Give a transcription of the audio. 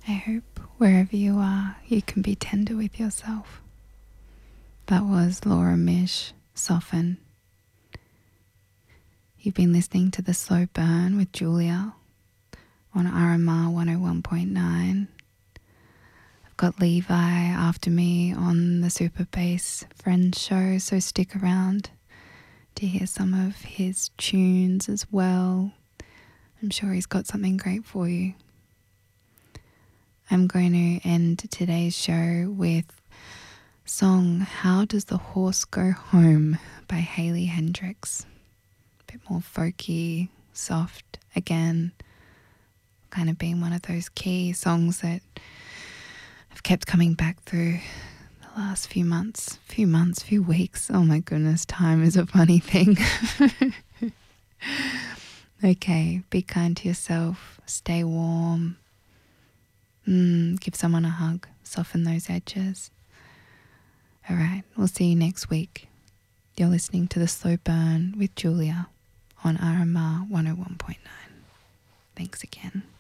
I hope wherever you are, you can be tender with yourself. That was Laura Mish, Soften. You've been listening to The Slow Burn with Julia on RMR 101.9. I've got Levi after me on the Super Bass Friends show, so stick around to hear some of his tunes as well. I'm sure he's got something great for you. I'm going to end today's show with song How Does the Horse Go Home by Hayley Hendricks. A bit more folky, soft again, kind of being one of those key songs that I've kept coming back through the last few weeks. Oh my goodness, time is a funny thing. Okay, be kind to yourself, stay warm, give someone a hug, soften those edges. All right, we'll see you next week. You're listening to The Slow Burn with Julia on RMR 101.9. Thanks again.